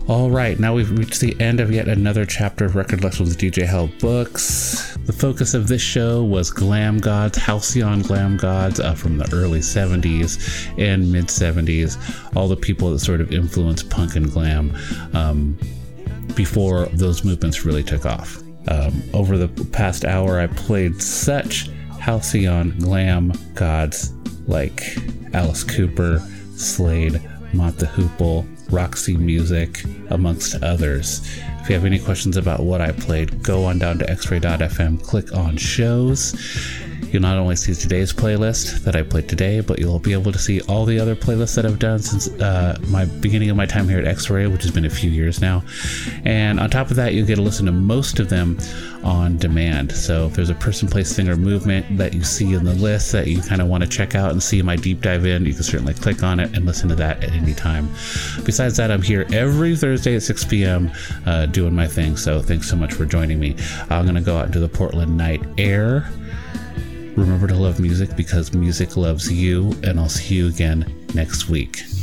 All right, now we've reached the end of yet another chapter of Record Lessons with DJ Hell Books. The focus of this show was glam gods, halcyon glam gods from the early 70s and mid 70s, all the people that sort of influenced punk and glam before those movements really took off. Over the past hour, I played such halcyon glam gods like Alice Cooper, Slade, Mott the Hoople, Roxy Music, amongst others. If you have any questions about what I played, go on down to xray.fm, click on shows. You'll not only see today's playlist that I played today, but you'll be able to see all the other playlists that I've done since my beginning of my time here at X-Ray, which has been a few years now. And on top of that, you'll get to listen to most of them on demand. So if there's a person, place, thing, or movement that you see in the list that you kind of want to check out and see my deep dive in, you can certainly click on it and listen to that at any time. Besides that, I'm here every Thursday at 6 p.m. Doing my thing. So thanks so much for joining me. I'm going to go out into the Portland night air. Remember to love music because music loves you, and I'll see you again next week.